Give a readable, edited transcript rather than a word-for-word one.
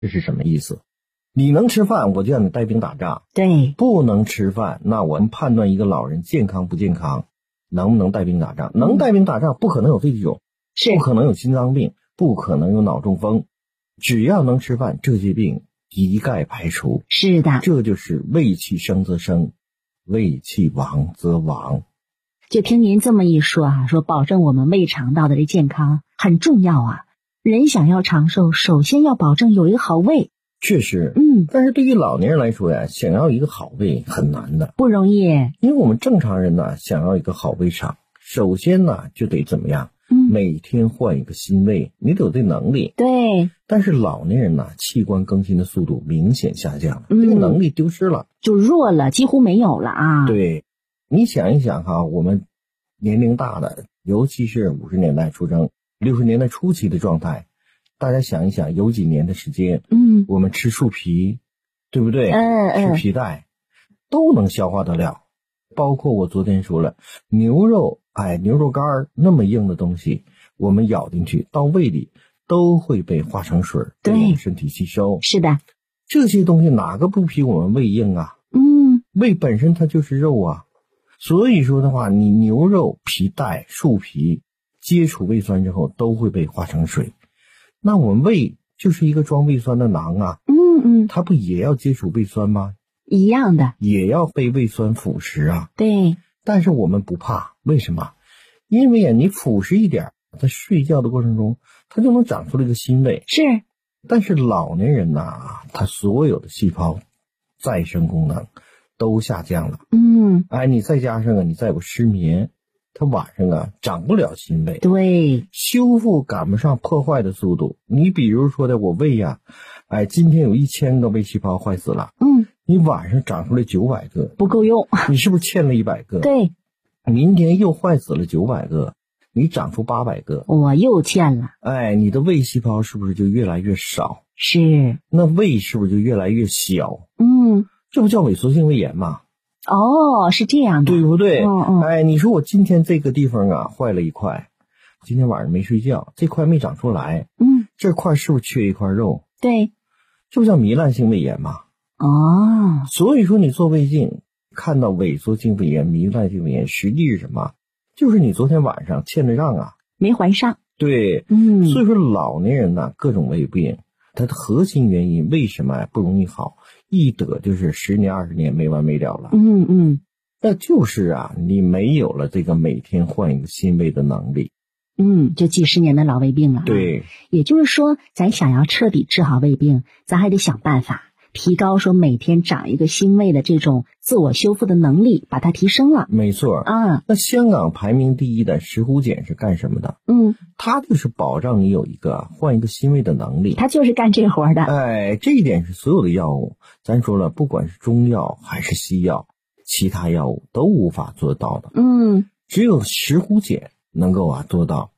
这是什么意思？你能吃饭，我就让你带兵打仗。 对， 不能吃饭，那我们判断一个老人健康不健康，能不能带兵打仗？能带兵打仗，不可能有肺气肿， 是不可能有心脏病，不可能有脑中风。只要能吃饭，这些病一概排除。 是的， 这就是胃气生则生，胃气亡则亡。 就听您这么一说啊，说保证我们胃肠道的这健康很重要啊。人想要长寿，首先要保证有一个好胃。 确实，但是对于老年人来说呀，想要一个好胃很难的， 不容易。 因为我们正常人呢，想要一个好胃肠，首先呢就得怎么样？每天换一个新胃，你得有这能力。 对， 但是老年人呢，器官更新的速度明显下降了，这个能力丢失了， 就弱了，几乎没有了啊。 对，你想一想哈，我们年龄大的，尤其是50年代出生、60年代初期的状态，大家想一想，有几年的时间，我们吃树皮，对不对？吃皮带都能消化得了。包括我昨天说了，牛肉干那么硬的东西，我们咬进去到胃里都会被化成水，被我们身体吸收。 是的， 这些东西哪个不比我们胃硬啊？胃本身它就是肉啊。所以说的话，你牛肉、皮带、树皮接触胃酸之后都会被化成水。那我们胃就是一个装胃酸的囊啊，它不也要接触胃酸吗？ 一样的， 也要被胃酸腐蚀啊。 对， 但是我们不怕，为什么？因为啊，你腐蚀一点，在睡觉的过程中，它就能长出来一个新胃。 是， 但是老年人呐，他所有的细胞再生功能都下降了。你再加上你再有失眠，他晚上啊长不了新胃， 对， 修复赶不上破坏的速度。你比如说的我胃呀，今天有1000个胃细胞坏死了，你晚上长出来900个， 不够用， 你是不是欠了100个？ 对， 明天又坏死了900个，你长出800个， 我又欠了。 你的胃细胞是不是就越来越少？ 是， 那胃是不是就越来越小？这不叫萎缩性胃炎吗？ 哦，是这样的， 对不对？你说我今天这个地方啊坏了一块，今天晚上没睡觉，这块没长出来，这块是不是缺一块肉？ 对， 这不叫糜烂性胃炎吗？所以说你做胃镜看到萎缩性胃炎、糜烂性胃炎，实际是什么？就是你昨天晚上欠的账啊没还上。 对，所以说老年人呢，各种胃病，它的核心原因为什么不容易好？一得就是10年20年没完没了了。那就是啊，你没有了这个每天换一个新胃的能力。 就几十年的老胃病了。 对， 也就是说，咱想要彻底治好胃病，咱还得想办法提高说每天长一个新胃的这种自我修复的能力，把它提升了。 没错那香港排名第一的石斛碱是干什么的？它就是保障你有一个换一个新胃的能力， 它就是干这活的。 这一点是所有的药物，咱说了，不管是中药还是西药，其他药物都无法做到的。只有石斛碱能够做到。